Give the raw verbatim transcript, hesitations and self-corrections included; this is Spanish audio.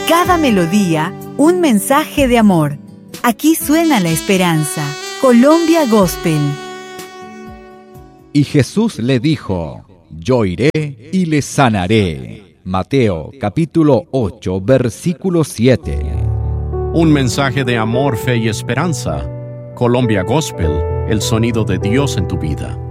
cada melodía, un mensaje de amor. Aquí suena la esperanza. Colombia Gospel. Y Jesús le dijo: Yo iré y le sanaré. Mateo capítulo ocho, versículo siete. Un mensaje de amor, fe y esperanza. Colombia Gospel, el sonido de Dios en tu vida.